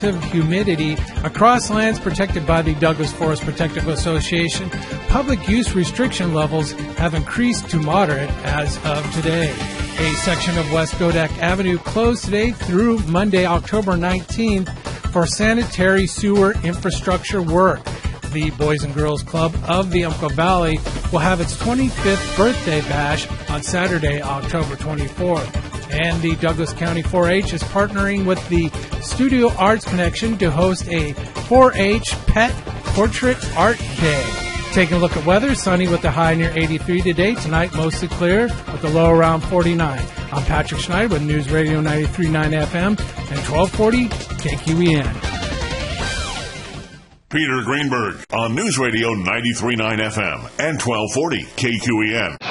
humidity across lands protected by the Douglas Forest Protective Association. Public use restriction levels have increased to moderate as of today. A section of West Godak Avenue closed today through Monday, October 19th for sanitary sewer infrastructure work. The Boys and Girls Club of the Umpqua Valley will have its 25th birthday bash on Saturday, October 24th. And the Douglas County 4-H is partnering with the Studio Arts Connection to host a 4-H Pet Portrait Art Day. Taking a look at weather, sunny with the high near 83 today. Tonight, mostly clear with the low around 49. I'm Patrick Schneider with News Radio 93.9 FM and 1240 KQEN. Peter Greenberg on News Radio 93.9 FM and 1240 KQEN.